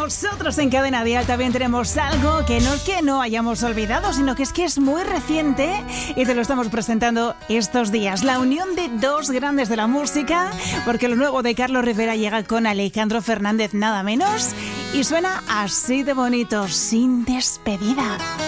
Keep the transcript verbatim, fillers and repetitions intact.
Nosotros en Cadena Dial también tenemos algo que no es que no hayamos olvidado, sino que es que es muy reciente y te lo estamos presentando estos días. La unión de dos grandes de la música, porque lo nuevo de Carlos Rivera llega con Alejandro Fernández nada menos y suena así de bonito, Sin Despedida.